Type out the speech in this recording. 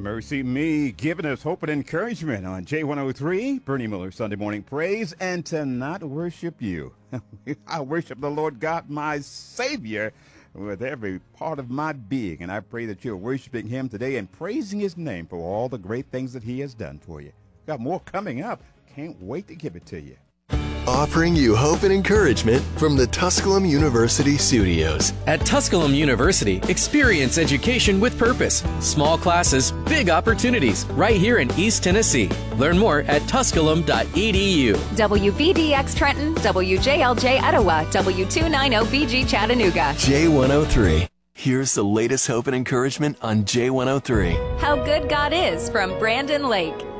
Mercy Me, giving us hope and encouragement on J103, Bernie Miller Sunday Morning Praise, and to not worship you. I worship the Lord God, my Savior, with every part of my being, and I pray that you're worshiping Him today and praising His name for all the great things that He has done for you. Got more coming up. Can't wait to give it to you. Offering you hope and encouragement from the Tusculum University studios. At Tusculum University, experience education with purpose. Small classes, big opportunities, right here in East Tennessee. Learn more at tusculum.edu. WVDX Trenton, WJLJ Etowah, W290BG Chattanooga. J103. Here's the latest hope and encouragement on J103. How Good God Is from Brandon Lake.